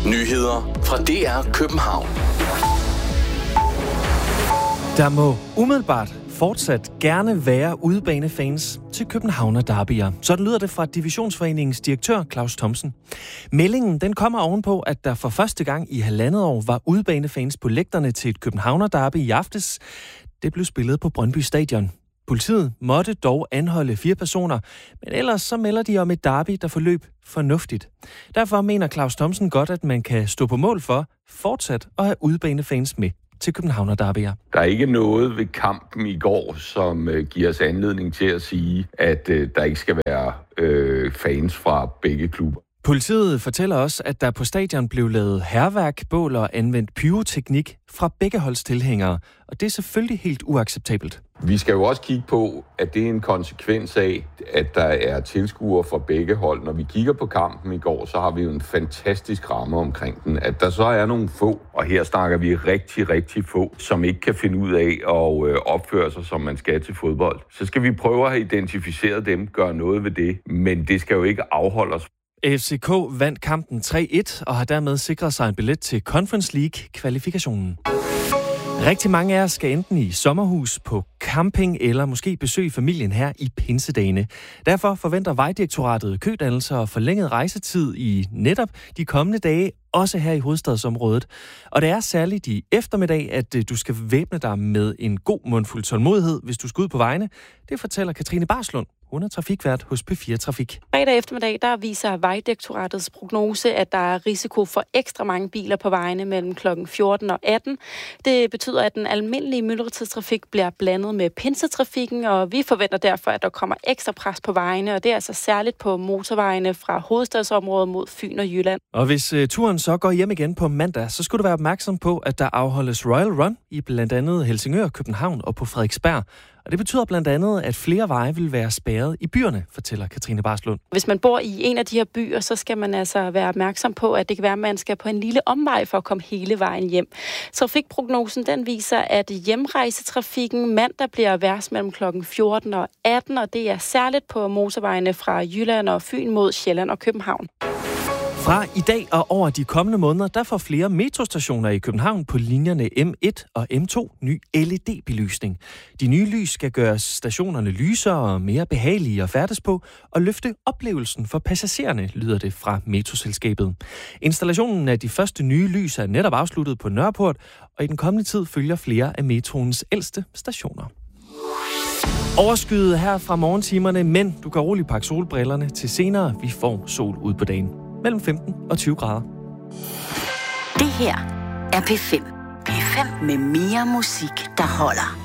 Nyheder fra DR København. Der må umiddelbart fortsat gerne være udebanefans til Københavner derbyer. Sådan lyder det fra Divisionsforeningens direktør Claus Thomsen. Meldingen den kommer ovenpå, at der for første gang i 1,5 år var udebanefans på lægterne til et Københavner derby i aftes. Det blev spillet på Brøndby Stadion. Politiet måtte dog anholde 4 personer, men ellers så melder de om et derby, der forløb fornuftigt. Derfor mener Claus Thomsen godt, at man kan stå på mål for fortsat at have udebanefans med til Københavner derbyer. Der er ikke noget ved kampen i går, som giver os anledning til at sige, at der ikke skal være fans fra begge klubber. Politiet fortæller også, at der på stadion blev lavet hærværk, bål og anvendt pyroteknik fra begge holds tilhængere. Og det er selvfølgelig helt uacceptabelt. Vi skal jo også kigge på, at det er en konsekvens af, at der er tilskuere fra begge hold. Når vi kigger på kampen i går, så har vi jo en fantastisk ramme omkring den. At der så er nogle få, og her snakker vi rigtig, rigtig få, som ikke kan finde ud af at opføre sig, som man skal til fodbold. Så skal vi prøve at have identificeret dem, gøre noget ved det, men det skal jo ikke afholde os. FCK vandt kampen 3-1 og har dermed sikret sig en billet til Conference League-kvalifikationen. Rigtig mange af os skal enten i sommerhus, på camping eller måske besøge familien her i pinsedagene. Derfor forventer Vejdirektoratet kødannelser og forlænget rejsetid i netop de kommende dage, også her i hovedstadsområdet. Og det er særligt i eftermiddag, at du skal væbne dig med en god mundfuld tålmodighed, hvis du skal ud på vejene. Det fortæller Katrine Barslund. Hun er trafikvært hos P4 Trafik. Fredag eftermiddag, der viser Vejdirektoratets prognose, at der er risiko for ekstra mange biler på vejene mellem kl. 14 og 18. Det betyder, at den almindelige myldretidstrafik bliver blandet med pinsetrafikken, og vi forventer derfor, at der kommer ekstra pres på vejene, og det er altså særligt på motorvejene fra hovedstadsområdet mod Fyn og Jylland. Og hvis turen så går hjem igen på mandag, så skulle du være opmærksom på, at der afholdes Royal Run i blandt andet Helsingør, København og på Frederiksberg. Og det betyder blandt andet, at flere veje vil være spærret i byerne, fortæller Katrine Barslund. Hvis man bor i en af de her byer, så skal man altså være opmærksom på, at det kan være, at man skal på en lille omvej for at komme hele vejen hjem. Trafikprognosen den viser, at hjemrejsetrafikken mandag bliver værst mellem kl. 14 og 18, og det er særligt på motorvejene fra Jylland og Fyn mod Sjælland og København. Fra i dag og over de kommende måneder, der får flere metrostationer i København på linjerne M1 og M2 ny LED-belysning. De nye lys skal gøre stationerne lysere og mere behagelige at færdes på og løfte oplevelsen for passagererne, lyder det fra metroselskabet. Installationen af de første nye lys er netop afsluttet på Nørreport, og i den kommende tid følger flere af metroens ældste stationer. Overskyet her fra morgentimerne, men du kan roligt pakke solbrillerne til senere. Vi får sol ud på dagen. Mellem 15 og 20 grader. Det her er P5. P5 med mere musik, der holder.